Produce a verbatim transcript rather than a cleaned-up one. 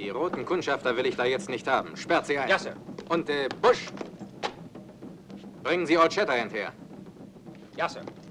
Die roten Kundschafter will ich da jetzt nicht haben. Sperrt sie ein. Ja, Sir. Und, äh, Busch, bringen Sie Old Shatterhand her. Ja, Sir.